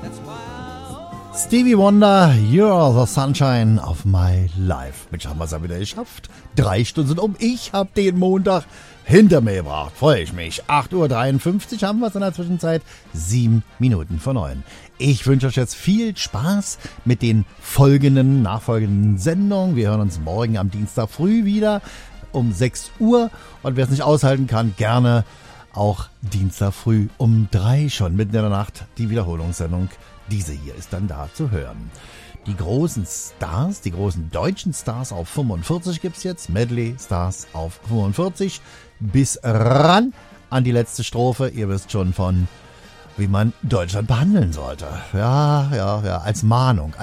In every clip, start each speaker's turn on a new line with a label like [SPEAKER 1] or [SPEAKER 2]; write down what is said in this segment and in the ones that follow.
[SPEAKER 1] Stevie Wonder, You're the Sunshine of my life. Mensch, haben wir es ja wieder geschafft. 3 Stunden sind um. Ich habe den Montag hinter mir gebracht. Freue ich mich. 8:53 Uhr haben wir es in der Zwischenzeit. 7 Minuten vor 9. Ich wünsche euch jetzt viel Spaß mit den nachfolgenden Sendungen. Wir hören uns morgen am Dienstag früh wieder um 6 Uhr. Und wer es nicht aushalten kann, gerne auch Dienstag früh um 3 schon mitten in der Nacht die Wiederholungssendung. Diese hier ist dann da zu hören. Die großen Stars, die großen deutschen Stars auf 45 gibt's jetzt. Medley Stars auf 45. Bis ran an die letzte Strophe. Ihr wisst schon von, wie man Deutschland behandeln sollte. Ja, als Mahnung.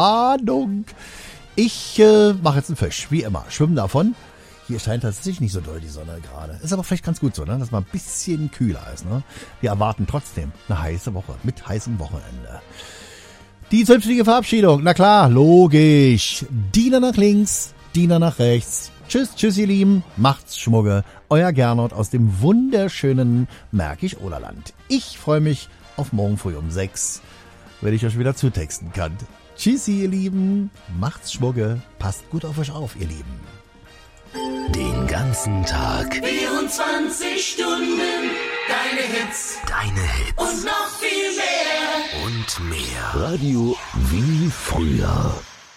[SPEAKER 1] Ich mache jetzt einen Fisch, wie immer. Schwimmen davon. Hier scheint tatsächlich nicht so doll die Sonne gerade. Ist aber vielleicht ganz gut so, ne? Dass man ein bisschen kühler ist. Ne? Wir erwarten trotzdem eine heiße Woche mit heißem Wochenende. Die 12. Verabschiedung, na klar, logisch. Diener nach links, Diener nach rechts. Tschüss, ihr Lieben. Macht's Schmugge. Euer Gernot aus dem wunderschönen Märkisch-Oderland. Ich freue mich auf morgen früh um 6, wenn ich euch wieder zutexten kann. Tschüssi, ihr Lieben. Macht's Schmugge. Passt gut auf euch auf, ihr Lieben.
[SPEAKER 2] Den ganzen Tag.
[SPEAKER 3] 24 Stunden. Deine Hits.
[SPEAKER 2] Und
[SPEAKER 3] noch viel mehr.
[SPEAKER 2] Und mehr. Radio wie früher.